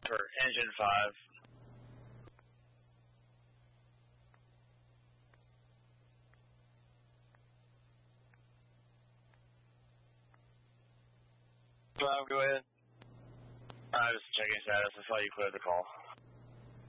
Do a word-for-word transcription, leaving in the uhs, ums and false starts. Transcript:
for engine five. Five, go ahead. I was checking status. I saw you cleared the call.